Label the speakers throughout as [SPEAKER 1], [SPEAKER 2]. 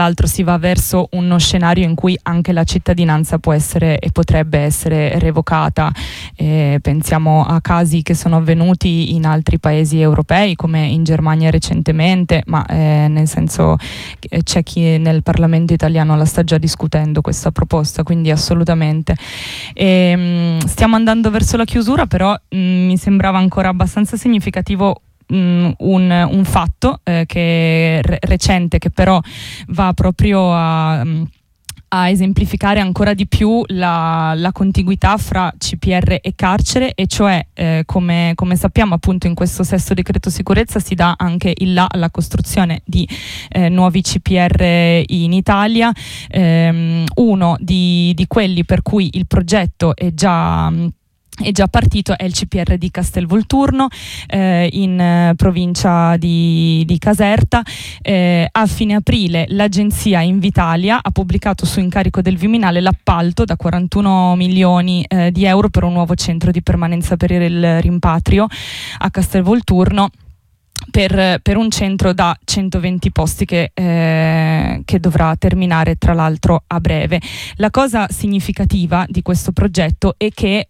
[SPEAKER 1] l'altro si va verso uno scenario in cui anche la cittadinanza può essere e potrebbe essere revocata. Pensiamo a casi che sono avvenuti in altri paesi europei, come in Germania recentemente, ma nel senso c'è chi nel Parlamento italiano la sta già discutendo questa proposta, quindi assolutamente. Stiamo andando verso la chiusura, però mi sembrava ancora abbastanza significativo un fatto che recente, che però va proprio a esemplificare ancora di più la contiguità fra CPR e carcere, e cioè come sappiamo appunto in questo sesto decreto sicurezza si dà anche il là alla costruzione di nuovi CPR in Italia. Uno di quelli per cui il progetto è già partito è il CPR di Castelvolturno, in provincia di Caserta. A fine aprile l'agenzia Invitalia ha pubblicato su incarico del Viminale l'appalto da 41 milioni di euro per un nuovo centro di permanenza per il rimpatrio a Castelvolturno, per un centro da 120 posti che dovrà terminare tra l'altro a breve. La cosa significativa di questo progetto è che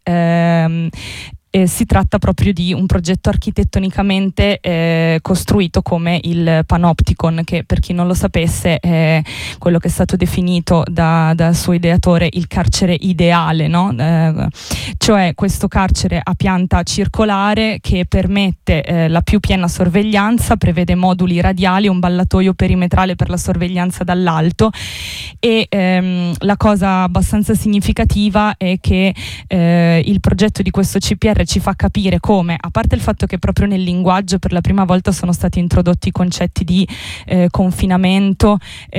[SPEAKER 1] si tratta proprio di un progetto architettonicamente costruito come il Panopticon, che per chi non lo sapesse è quello che è stato definito dal suo ideatore il carcere ideale, no? Cioè questo carcere a pianta circolare che permette la più piena sorveglianza, prevede moduli radiali, un ballatoio perimetrale per la sorveglianza dall'alto, e la cosa abbastanza significativa è che il progetto di questo CPR ci fa capire come, a parte il fatto che proprio nel linguaggio per la prima volta sono stati introdotti i concetti di confinamento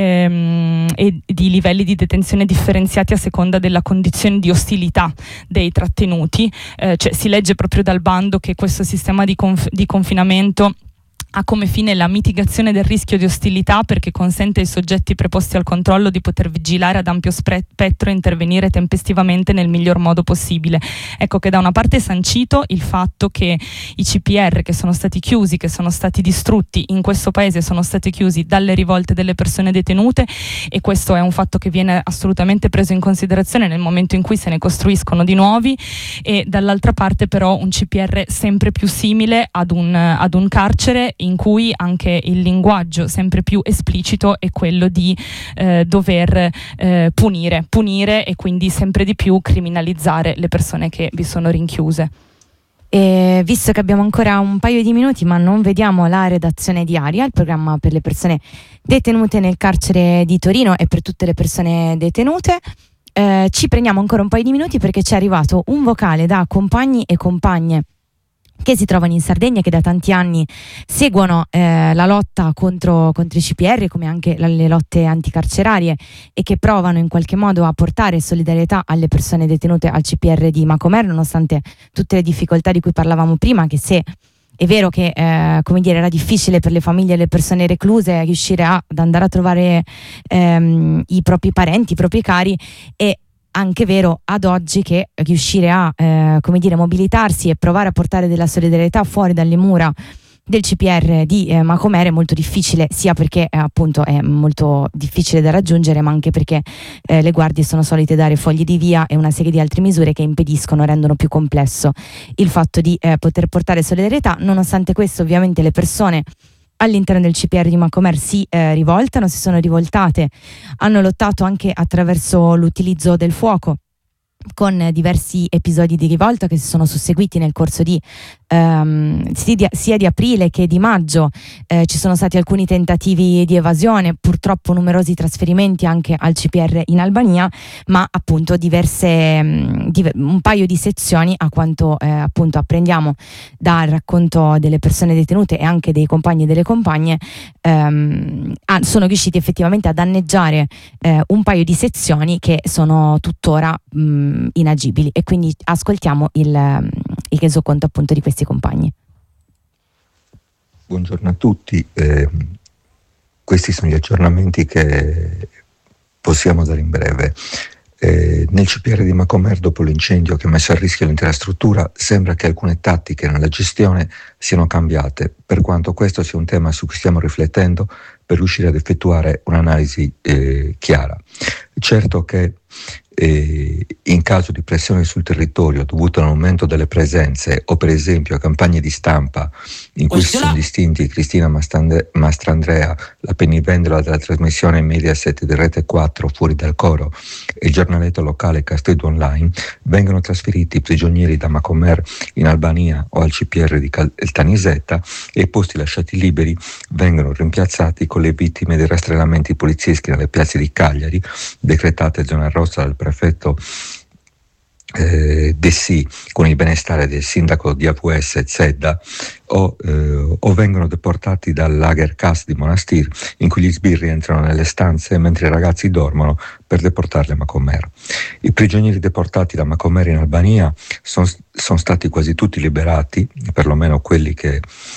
[SPEAKER 1] e di livelli di detenzione differenziati a seconda della condizione di ostilità dei trattenuti, cioè si legge proprio dal bando che questo sistema di confinamento ha come fine la mitigazione del rischio di ostilità, perché consente ai soggetti preposti al controllo di poter vigilare ad ampio spettro e intervenire tempestivamente nel miglior modo possibile. Ecco che da una parte è sancito il fatto che i CPR che sono stati chiusi, che sono stati distrutti in questo paese, sono stati chiusi dalle rivolte delle persone detenute, e questo è un fatto che viene assolutamente preso in considerazione nel momento in cui se ne costruiscono di nuovi, e dall'altra parte però un CPR sempre più simile ad un carcere, in cui anche il linguaggio sempre più esplicito è quello di dover punire e quindi sempre di più criminalizzare le persone che vi sono rinchiuse.
[SPEAKER 2] E visto che abbiamo ancora un paio di minuti ma non vediamo la redazione di Aria, il programma per le persone detenute nel carcere di Torino e per tutte le persone detenute, ci prendiamo ancora un paio di minuti perché ci è arrivato un vocale da compagni e compagne che si trovano in Sardegna, che da tanti anni seguono la lotta contro i CPR, come anche le lotte anticarcerarie, e che provano in qualche modo a portare solidarietà alle persone detenute al CPR di Macomer, nonostante tutte le difficoltà di cui parlavamo prima, che se è vero che era difficile per le famiglie e le persone recluse riuscire ad andare a trovare i propri parenti, i propri cari, e anche vero ad oggi che riuscire a mobilitarsi e provare a portare della solidarietà fuori dalle mura del CPR di Macomer è molto difficile, sia perché appunto è molto difficile da raggiungere, ma anche perché le guardie sono solite dare fogli di via e una serie di altre misure che impediscono, rendono più complesso il fatto di poter portare solidarietà. Nonostante questo, ovviamente le persone all'interno del CPR di Macomer si rivoltano, si sono rivoltate, hanno lottato anche attraverso l'utilizzo del fuoco, con diversi episodi di rivolta che si sono susseguiti nel corso di sia di aprile che di maggio. Ci sono stati alcuni tentativi di evasione, purtroppo numerosi trasferimenti anche al CPR in Albania, ma appunto un paio di sezioni, a quanto appunto apprendiamo dal racconto delle persone detenute e anche dei compagni e delle compagne, sono riusciti effettivamente a danneggiare un paio di sezioni che sono tuttora inagibili, e quindi ascoltiamo il resoconto appunto di questi compagni.
[SPEAKER 3] Buongiorno a tutti, questi sono gli aggiornamenti che possiamo dare in breve. Nel CPR di Macomer, dopo l'incendio che ha messo a rischio l'intera struttura, sembra che alcune tattiche nella gestione siano cambiate. Per quanto questo sia un tema su cui stiamo riflettendo, per riuscire ad effettuare un'analisi chiara. Certo che in caso di pressione sul territorio dovuto all'aumento delle presenze o per esempio a campagne di stampa in cui si sono distinti Cristina Mastrandrea, la pennivendola della trasmissione Mediaset di Rete 4 Fuori dal Coro e il giornaletto locale Casteddu Online, vengono trasferiti i prigionieri da Macomer in Albania o al CPR di Caltanissetta e i posti lasciati liberi vengono rimpiazzati con le vittime dei rastrellamenti polizieschi nelle piazze di Cagliari, decretate zona rossa dal prefetto Dessì con il benestare del sindaco di AVS Zedda o vengono deportati dal lager Cas di Monastir, in cui gli sbirri entrano nelle stanze mentre i ragazzi dormono per deportarli a Macomer. I prigionieri deportati da Macomer in Albania sono stati quasi tutti liberati, perlomeno quelli che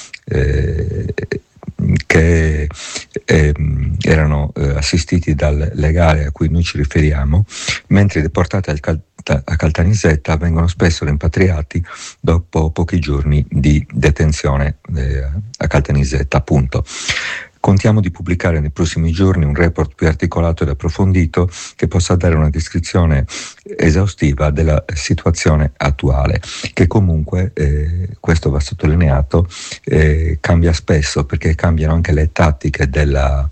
[SPEAKER 3] erano assistiti dal legale a cui noi ci riferiamo, mentre i deportati a Caltanissetta vengono spesso rimpatriati dopo pochi giorni di detenzione a Caltanissetta, appunto. Contiamo di pubblicare nei prossimi giorni un report più articolato ed approfondito che possa dare una descrizione esaustiva della situazione attuale, che comunque, questo va sottolineato, cambia spesso perché cambiano anche le tattiche del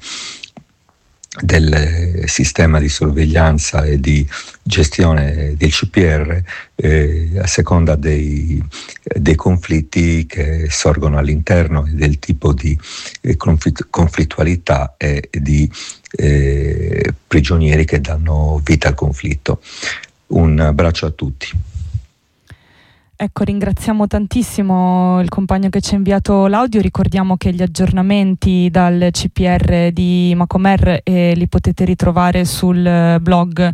[SPEAKER 3] sistema di sorveglianza e di gestione del CPR a seconda dei conflitti che sorgono all'interno e del tipo di conflittualità e di prigionieri che danno vita al conflitto. Un abbraccio a tutti.
[SPEAKER 1] Ecco, ringraziamo tantissimo il compagno che ci ha inviato l'audio. Ricordiamo che gli aggiornamenti dal CPR di Macomer li potete ritrovare sul blog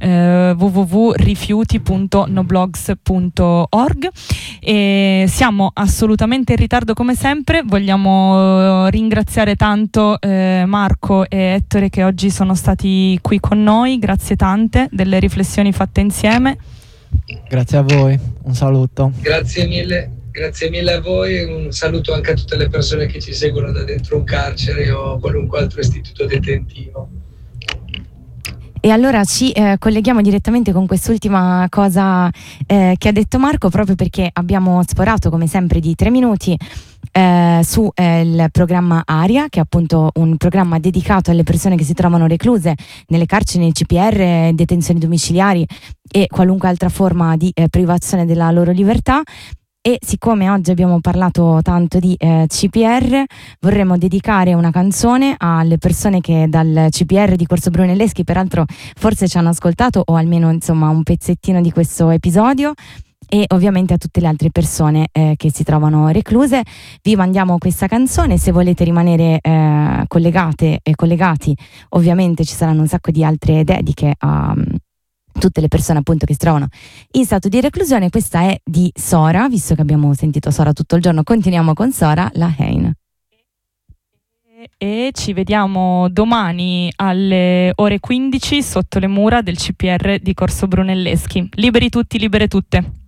[SPEAKER 1] www.rifiuti.noblogs.org e siamo assolutamente in ritardo come sempre. Vogliamo ringraziare tanto Marco e Ettore che oggi sono stati qui con noi. Grazie tante delle riflessioni fatte insieme.
[SPEAKER 4] Grazie a voi, un saluto.
[SPEAKER 5] Grazie mille a voi, un saluto anche a tutte le persone che ci seguono da dentro un carcere o qualunque altro istituto detentivo.
[SPEAKER 2] E allora ci colleghiamo direttamente con quest'ultima cosa che ha detto Marco, proprio perché abbiamo sforato come sempre di 3 minuti su il programma Aria, che è appunto un programma dedicato alle persone che si trovano recluse nelle carceri, nei CPR, detenzioni domiciliari e qualunque altra forma di privazione della loro libertà. E siccome oggi abbiamo parlato tanto di CPR, vorremmo dedicare una canzone alle persone che dal CPR di Corso Brunelleschi, peraltro forse ci hanno ascoltato o almeno insomma un pezzettino di questo episodio, e ovviamente a tutte le altre persone che si trovano recluse. Vi mandiamo questa canzone, se volete rimanere collegate e collegati ovviamente ci saranno un sacco di altre dediche a tutte le persone appunto che si trovano in stato di reclusione. Questa è di Sora, visto che abbiamo sentito Sora tutto il giorno, continuiamo con Sora, La Hein.
[SPEAKER 1] E ci vediamo domani alle ore 15 sotto le mura del CPR di Corso Brunelleschi. Liberi tutti, libere tutte.